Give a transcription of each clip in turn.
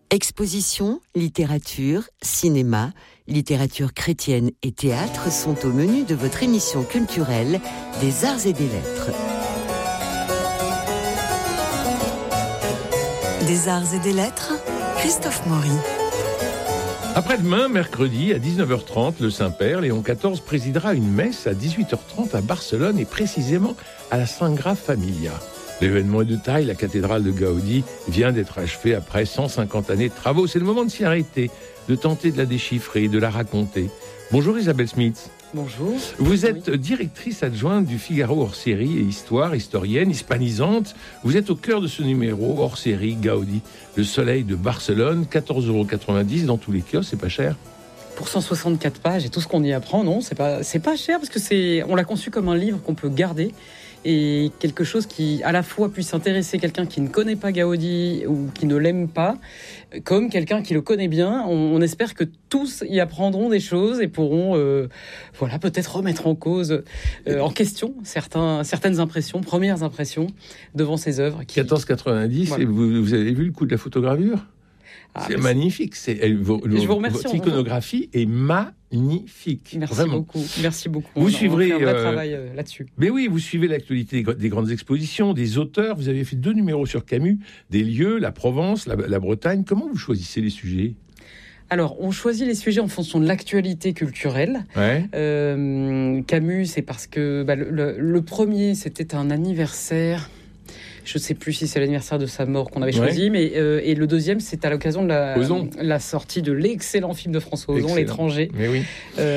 Exposition, littérature, cinéma, littérature chrétienne et théâtre sont au menu de votre émission culturelle des Arts et des Lettres. Des Arts et des Lettres, Christophe Maury. Après-demain, mercredi, à 19h30, le Saint-Père, Léon XIV, présidera une messe à 18h30 à Barcelone et précisément à la Sagrada Familia. L'événement est de taille, la cathédrale de Gaudi vient d'être achevée après 150 années de travaux. C'est le moment de s'y arrêter, de tenter de la déchiffrer, de la raconter. Bonjour Isabelle Smith. Bonjour. Vous êtes directrice adjointe du Figaro hors-série et histoire, historienne, hispanisante. Vous êtes au cœur de ce numéro hors-série Gaudi, le soleil de Barcelone, 14,90 € dans tous les kiosques, c'est pas cher. Pour 164 pages et tout ce qu'on y apprend, non, c'est pas cher parce que on l'a conçu comme un livre qu'on peut garder et quelque chose qui à la fois puisse intéresser quelqu'un qui ne connaît pas Gaudi ou qui ne l'aime pas, comme quelqu'un qui le connaît bien. On espère que tous y apprendront des choses et pourront peut-être remettre en cause, en question certaines impressions, premières impressions devant ces œuvres. 14,90 €, voilà. Et vous avez vu le coût de la photogravure ? C'est magnifique. Je vous remercie. Votre iconographie est magnifique. Merci beaucoup. Vous suivrez un vrai travail là-dessus. Mais oui, vous suivez l'actualité des grandes expositions, des auteurs. Vous avez fait 2 numéros sur Camus, des lieux, la Provence, la Bretagne. Comment vous choisissez les sujets ? Alors, on choisit les sujets en fonction de l'actualité culturelle. Ouais. Camus, c'est parce que le premier, c'était un anniversaire. Je ne sais plus si c'est l'anniversaire de sa mort qu'on avait choisi, mais et le deuxième, c'est à l'occasion de la sortie de l'excellent film de François Ozon, L'étranger. Mais oui.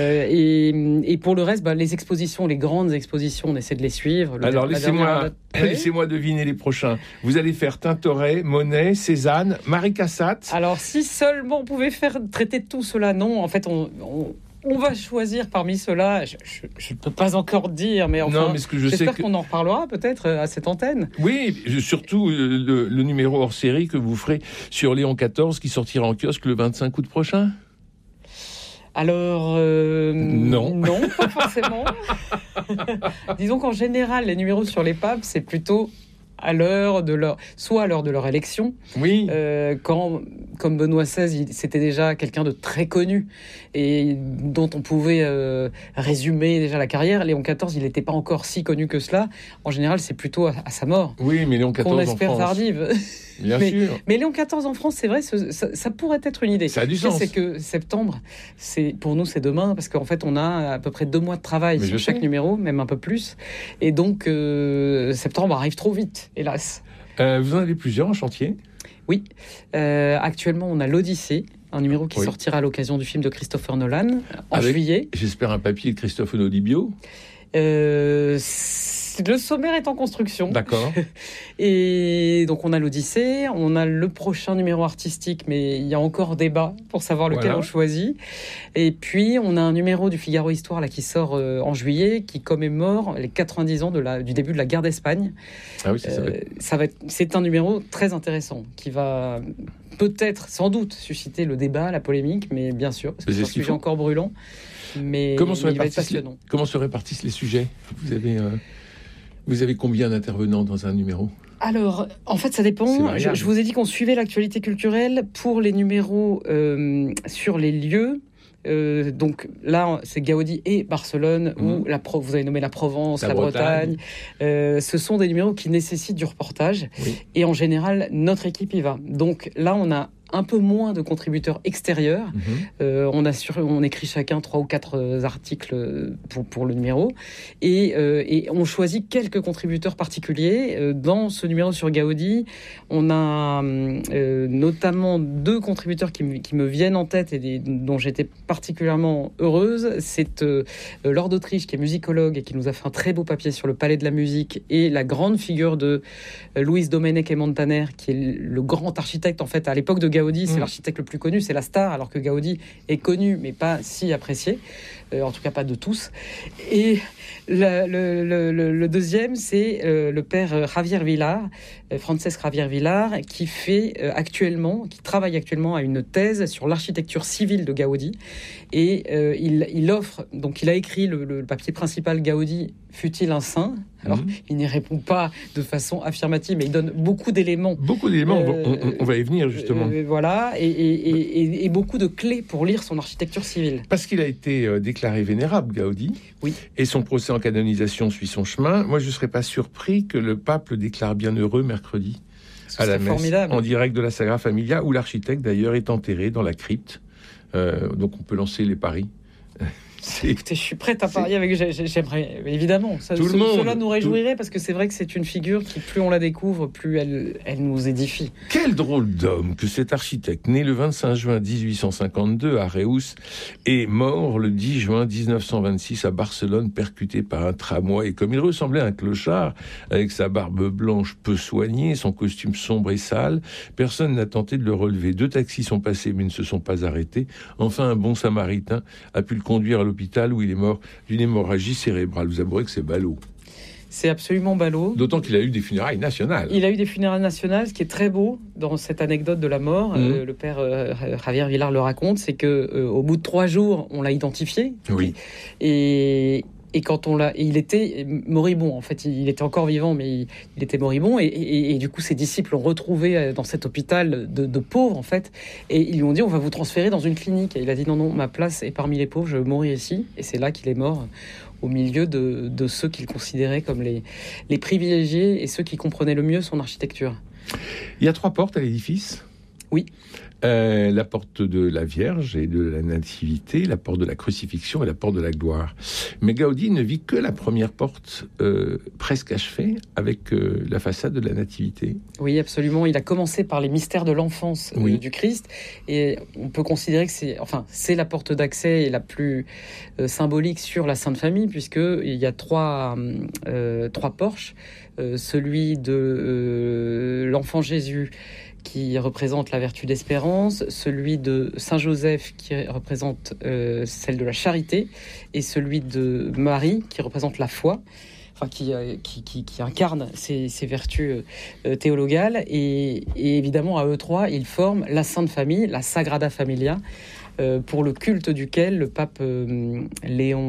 Et pour le reste, les expositions, les grandes expositions, on essaie de les suivre. Alors, laissez-moi deviner les prochains. Vous allez faire Tintoret, Monet, Cézanne, Marie Cassatt. Alors, si seulement on pouvait traiter de tout cela, non. En fait, on va choisir parmi ceux-là, je ne peux pas encore dire, mais enfin, non, mais j'espère qu'on en reparlera peut-être à cette antenne. Oui, surtout le numéro hors série que vous ferez sur Léon XIV qui sortira en kiosque le 25 août prochain. Alors, non, pas forcément. Disons qu'en général, les numéros sur les papes, c'est plutôt à l'heure de leur élection. Oui. Quand, comme Benoît XVI, c'était déjà quelqu'un de très connu et dont on pouvait résumer déjà la carrière. Léon XIV, il n'était pas encore si connu que cela. En général, c'est plutôt à sa mort. Oui, mais Léon XIV qu'on espère tardive. Bien sûr. Mais Léon XIV en France, c'est vrai, ça pourrait être une idée. Ça a du sens. C'est que septembre, pour nous, c'est demain, parce qu'en fait, on a à peu près 2 mois de travail sur chaque numéro, même un peu plus. Et donc, septembre arrive trop vite, hélas. Vous en avez plusieurs en chantier ? Oui. Actuellement, on a l'Odyssée, un numéro qui sortira à l'occasion du film de Christopher Nolan, en juillet. J'espère un papier de Christophe Onodibio. Le sommaire est en construction. D'accord. Et donc on a l'Odyssée, on a le prochain numéro artistique, mais il y a encore débat pour savoir lequel on choisit. Et puis on a un numéro du Figaro Histoire là qui sort en juillet, qui commémore les 90 ans du début de la guerre d'Espagne. Ah oui, c'est un numéro très intéressant qui va peut-être, sans doute, susciter le débat, la polémique, mais bien sûr, parce que c'est un sujet encore brûlant. Mais comment se répartissent les sujets ? Vous avez combien d'intervenants dans un numéro ? Alors, en fait, ça dépend. Je vous ai dit qu'on suivait l'actualité culturelle pour les numéros sur les lieux. Donc là, c'est Gaudi et Barcelone, où vous avez nommé la Provence, la Bretagne. Ce sont des numéros qui nécessitent du reportage. Oui. Et en général, notre équipe y va. Donc là, on a un peu moins de contributeurs extérieurs. On écrit chacun 3 ou 4 articles pour le numéro. Et on choisit quelques contributeurs particuliers. Dans ce numéro sur Gaudi, on a notamment 2 contributeurs qui me viennent en tête et dont j'étais particulièrement heureuse. C'est Laure d'Autriche, qui est musicologue et qui nous a fait un très beau papier sur le Palais de la Musique, et la grande figure de Luis Domenech et Montaner, qui est le grand architecte, en fait, à l'époque de Gaudi. C'est l'architecte le plus connu, c'est la star, alors que Gaudi est connu, mais pas si apprécié. En tout cas, pas de tous. Et le deuxième, c'est le père Javier Villar, Francesc Javier Villar, qui travaille actuellement à une thèse sur l'architecture civile de Gaudi. Et il offre, donc il a écrit le papier principal, Gaudi, fut-il un saint ? Alors, il n'y répond pas de façon affirmative, mais il donne beaucoup d'éléments. Beaucoup d'éléments, on va y venir justement. Voilà, et beaucoup de clés pour lire son architecture civile. Parce qu'il a été déclaré vénérable, Gaudi, oui. Et son procès en canonisation suit son chemin. Moi, je ne serais pas surpris que le pape le déclare bienheureux mercredi à la messe, en direct de la Sagrada Familia, où l'architecte d'ailleurs est enterré dans la crypte. Donc on peut lancer les paris. Écoutez, je suis prête à parier avec. J'aimerais évidemment. Cela nous réjouirait parce que c'est vrai que c'est une figure qui, plus on la découvre, plus elle nous édifie. Quel drôle d'homme que cet architecte, né le 25 juin 1852 à Reus et mort le 10 juin 1926 à Barcelone, percuté par un tramway. Et comme il ressemblait à un clochard, avec sa barbe blanche peu soignée, son costume sombre et sale, personne n'a tenté de le relever. 2 taxis sont passés mais ne se sont pas arrêtés. Enfin, un bon samaritain a pu le conduire à l'hôpital où il est mort d'une hémorragie cérébrale. Vous avouerez que c'est ballot. C'est absolument ballot. D'autant qu'il a eu des funérailles nationales. Il a eu des funérailles nationales. Ce qui est très beau dans cette anecdote de la mort, le père Javier Villar le raconte, c'est que au bout de 3 jours, on l'a identifié. Oui. Et quand il était moribond. En fait, il était encore vivant, mais il était moribond. Et du coup, ses disciples l'ont retrouvé dans cet hôpital de pauvres, en fait. Et ils lui ont dit, on va vous transférer dans une clinique. Et il a dit, non, ma place est parmi les pauvres, je vais mourir ici. Et c'est là qu'il est mort, au milieu de ceux qu'il considérait comme les privilégiés et ceux qui comprenaient le mieux son architecture. Il y a 3 portes à l'édifice. Oui. La porte de la Vierge et de la Nativité, la porte de la Crucifixion et la porte de la Gloire. Mais Gaudi ne vit que la première porte presque achevée avec la façade de la Nativité. Oui, absolument. Il a commencé par les mystères de l'enfance du Christ et on peut considérer que c'est la porte d'accès et la plus symbolique sur la Sainte Famille puisqu'il y a 3 porches. Celui de l'enfant Jésus qui représente la vertu d'espérance, celui de Saint-Joseph qui représente celle de la charité, et celui de Marie qui représente la foi, qui incarne ces vertus théologales. Et évidemment, à eux 3, ils forment la Sainte Famille, la Sagrada Familia, pour le culte duquel le pape Léon